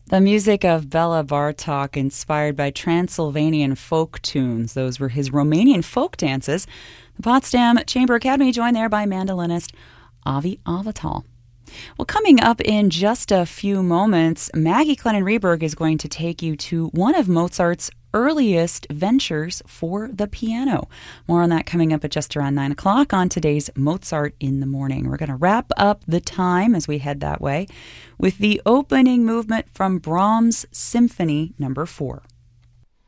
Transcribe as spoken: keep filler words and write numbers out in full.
The music of Bela Bartok, inspired by Transylvanian folk tunes. Those were his Romanian folk dances. The Potsdam Chamber Academy, joined there by mandolinist Avi Avatal. Well, coming up in just a few moments, Maggie Clennon-Reberg is going to take you to one of Mozart's earliest ventures for the piano. More on that coming up at just around nine o'clock on today's Mozart in the Morning. We're going to wrap up the time as we head that way with the opening movement from Brahms' Symphony Number four.